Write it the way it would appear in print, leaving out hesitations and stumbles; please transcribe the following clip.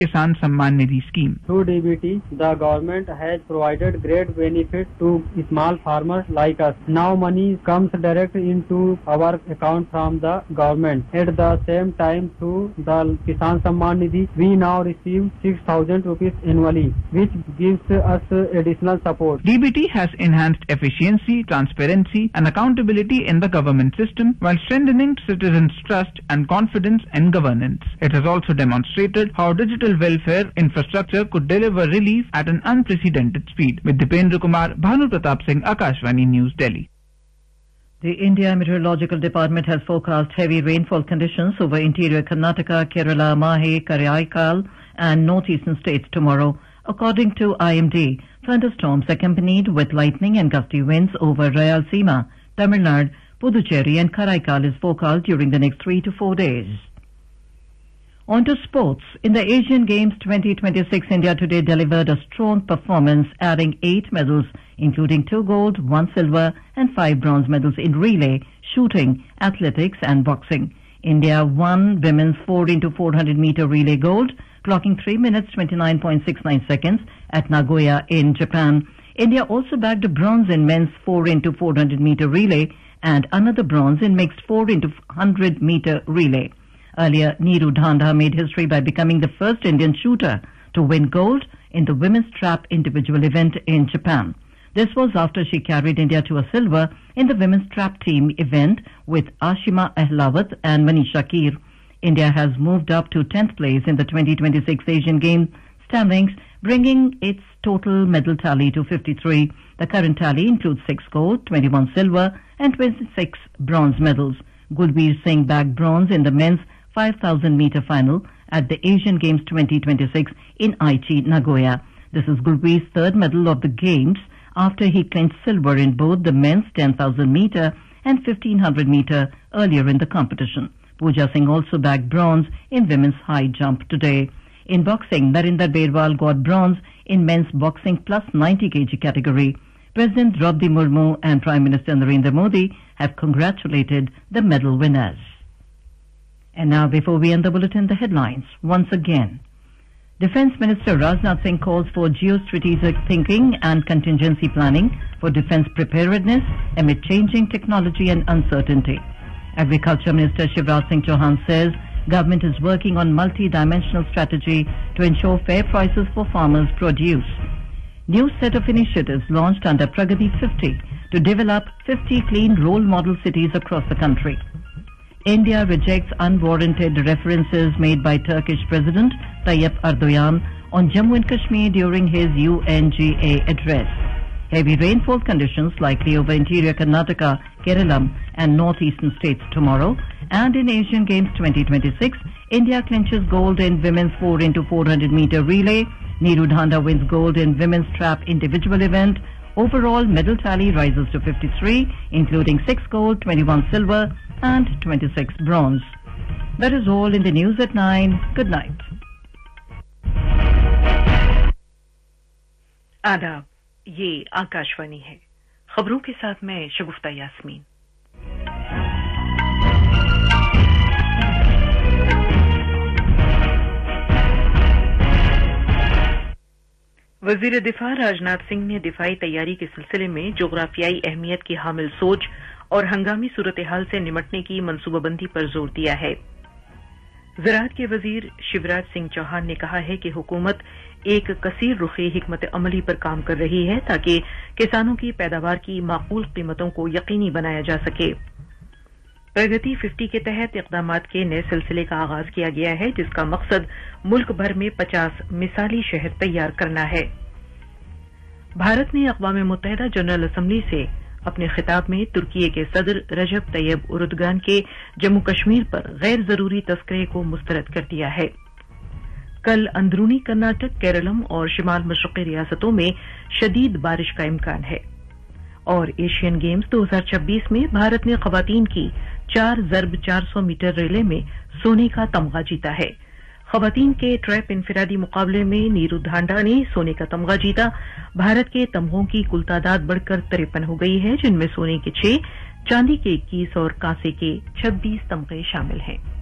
Kisan Samman Nidhi scheme. Through DBT, the government has provided great benefit to small farmers like us. Now money comes direct into our account from the government. At the same time, through the Kisan Samman Nidhi, we now receive 6,000 rupees annually, which gives us additional support. DBT has enhanced efficiency, transparency and accountability in the government system while strengthening citizens' trust and confidence in governance. It has also demonstrated how digital welfare infrastructure could deliver relief at an unprecedented speed. With Dipendra Kumar, Bhanu Pratap Singh, Akashvani News, Delhi. The India Meteorological Department has forecast heavy rainfall conditions over interior Karnataka, Kerala, Mahe, Karaikal and northeastern states tomorrow. According to IMD, thunderstorms accompanied with lightning and gusty winds over Rayalaseema, Tamil Nadu, Puducherry and Karaikal is forecast during the next 3 to 4 days. On to sports. In the Asian Games 2026, India today delivered a strong performance, adding 8 medals, including 2 gold, 1 silver and 5 bronze medals in relay, shooting, athletics and boxing. India won women's 4x400 meter relay gold, clocking 3 minutes 29.69 seconds at Nagoya in Japan. India also bagged a bronze in men's 4x400 meter relay and another bronze in mixed 4x100 meter relay. Earlier, Neeru Dhanda made history by becoming the first Indian shooter to win gold in the women's trap individual event in Japan. This was after she carried India to a silver in the women's trap team event with Ashima Ahlawat and Manisha Keer. India has moved up to 10th place in the 2026 Asian Games standings, bringing its total medal tally to 53. The current tally includes 6 gold, 21 silver and 26 bronze medals. Gulbir Singh bagged bronze in the men's 5,000 meter final at the Asian Games 2026 in Aichi, Nagoya. This is Gulbir's third medal of the Games after he clinched silver in both the men's 10,000 meter and 1,500 meter earlier in the competition. Pooja Singh also bagged bronze in women's high jump today. In boxing, Narinder Berwal got bronze in men's boxing plus 90 kg category. President Draupadi Murmu and Prime Minister Narendra Modi have congratulated the medal winners. And now, before we end the bulletin, the headlines once again. Defence Minister Rajnath Singh calls for geostrategic thinking and contingency planning for defence preparedness amid changing technology and uncertainty. Agriculture Minister Shivraj Singh Chauhan says government is working on multi-dimensional strategy to ensure fair prices for farmers' produce. New set of initiatives launched under Pragati 50 to develop 50 clean role model cities across the country. India rejects unwarranted references made by Turkish President Tayyip Erdogan on Jammu and Kashmir during his UNGA address. Heavy rainfall conditions likely over interior Karnataka, Kerala and northeastern states tomorrow. And in Asian Games 2026, India clinches gold in women's 4x400 meter relay. Neeru Dhanda wins gold in women's trap individual event. Overall medal tally rises to 53, including 6 gold, 21 silver and 26 bronze. That is all in the news at 9. Good night. आदाब, ये आकाशवाणी है। खबरों के साथ मैं शगुफ्ता यास्मीन। वजीर दिफा राजनाथ सिंह ने दिफाई तैयारी के सिलसिले में जोग्राफियाई अहमियत की हामिल सोच और हंगामी सूरत हाल से निमटने की मनसूबाबंदी पर जोर दिया है। ज़राअत के वजीर शिवराज सिंह चौहान ने कहा है कि हुकूमत एक कसीर रुखी हिकमत अमली पर काम कर रही है ताकि किसानों की पैदावार की माकूल कीमतों को यकीनी बनाया जा सके। प्रगति 50 के तहत इक़दामात के नए सिलसिले का आगाज किया गया है, जिसका मकसद मुल्क भर में 50 मिसाली शहर तैयार करना है। भारत ने अक़वाम मुत्तहिदा जनरल असम्बली से अपने खिताब में तुर्की के सदर रजब तैयब उर्दगान के जम्मू कश्मीर पर गैर जरूरी तस्करे को मुस्तरद कर दिया है। कल अंदरूनी कर्नाटक, केरलम और शिमाल मशरक़ी रियासतों में शदीद बारिश का इम्कान है। और एशियन गेम्स 2026 में भारत ने ख़वातीन की 4x400 मीटर रिले में सोने का तमगा जीता है। ख़वातीन के ट्रैप इनफिरादी मुकाबले में नीरू धांडा ने सोने का तमगा जीता। भारत के तमगों की कुल तादाद बढ़कर 53 हो गई है, जिनमें सोने के 6, चांदी के 21 और कांसे के 26 तमगे शामिल हैं।